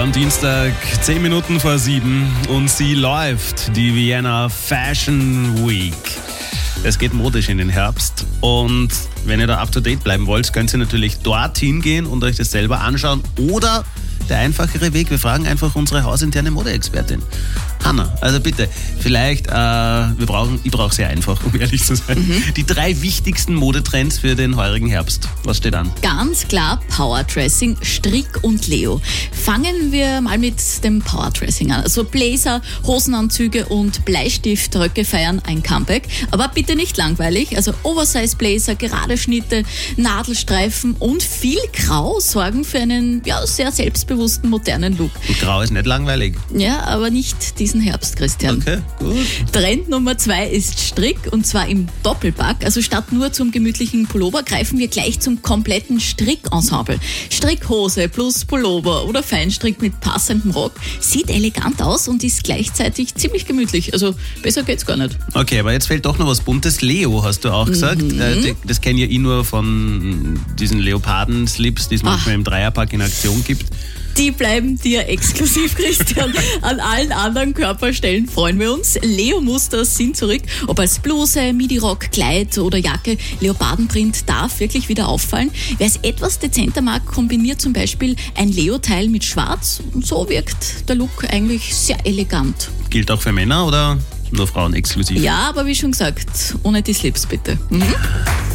am Dienstag 10 Minuten vor 7 und sie läuft, die Vienna Fashion Week. Es geht modisch in den Herbst und wenn ihr da up to date bleiben wollt, könnt ihr natürlich dorthin gehen und euch das selber anschauen oder der einfachere Weg, wir fragen einfach unsere hausinterne Modeexpertin. Hanna, also bitte, vielleicht, ich brauche sehr einfach, um ehrlich zu sein, die 3 wichtigsten Modetrends für den heurigen Herbst. Was steht an? Ganz klar Powerdressing, Strick und Leo. Fangen wir mal mit dem Powerdressing an. Also Blazer, Hosenanzüge und Bleistiftröcke feiern ein Comeback. Aber bitte nicht langweilig. Also Oversize Blazer, gerade Schnitte, Nadelstreifen und viel Grau sorgen für einen sehr selbstbewussten, modernen Look. Und Grau ist nicht langweilig. Ja, aber nicht diesen Herbst, Christian. Okay, gut. Trend Nummer 2 ist Strick und zwar im Doppelpack. Also statt nur zum gemütlichen Pullover greifen wir gleich zum kompletten Strickensemble. Strickhose plus Pullover oder Feinstrick mit passendem Rock. Sieht elegant aus und ist gleichzeitig ziemlich gemütlich. Also besser geht's gar nicht. Okay, aber jetzt fehlt doch noch was Buntes. Leo, hast du auch gesagt. Das kenne ja ich nur von diesen Leoparden-Slips, die es manchmal im Dreierpack in Aktion gibt. Die bleiben dir exklusiv, Christian. An allen anderen Körperstellen freuen wir uns. Leo-Muster sind zurück. Ob als Bluse, Midi-Rock, Kleid oder Jacke, Leopardenprint darf wirklich wieder auffallen. Wer es etwas dezenter mag, kombiniert zum Beispiel ein Leo-Teil mit Schwarz. Und so wirkt der Look eigentlich sehr elegant. Gilt auch für Männer oder nur Frauen exklusiv? Ja, aber wie schon gesagt, ohne die Slips bitte.